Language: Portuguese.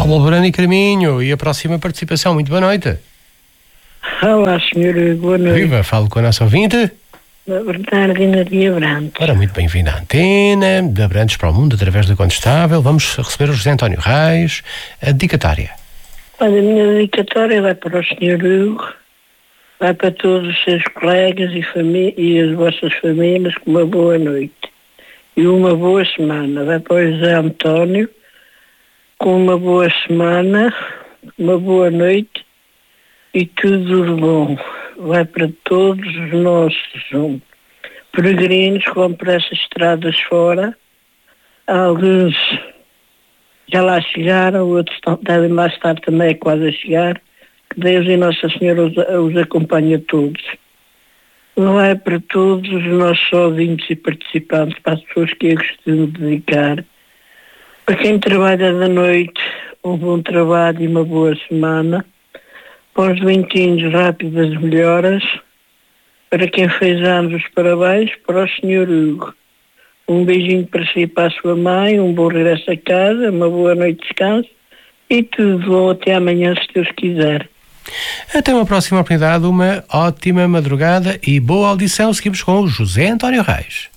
Alborano e Carminho, e a próxima participação. Muito boa noite. Olá, senhora, boa noite. Viva, falo com a nossa ouvinte. Bernardina de Abrantes. Ora, muito bem-vinda à antena, de Abrantes para o Mundo, através do Contestável. Vamos receber o José António Reis, a dedicatória. Olha, a minha dedicatória vai para o senhor Hugo, vai para todos os seus colegas e as vossas famílias, com uma boa noite. E uma boa semana. Vai para o José António, com uma boa semana, uma boa noite e tudo de bom. Vai para todos os nossos peregrinos que vão por essas estradas fora. Alguns já lá chegaram, outros devem lá estar também quase a chegar. Que Deus e Nossa Senhora os acompanhe a todos. Vai para todos os nossos ouvintes e participantes, para as pessoas que eu costumo dedicar. Para quem trabalha da noite, um bom trabalho e uma boa semana. Para os doentinhos, rápidas melhoras. Para quem fez anos, os parabéns. Para o senhor Hugo, um beijinho para si e para a sua mãe, um bom regresso a casa, uma boa noite de descanso e tudo bom até amanhã, se Deus quiser. Até uma próxima oportunidade, uma ótima madrugada e boa audição. Seguimos com o José António Reis.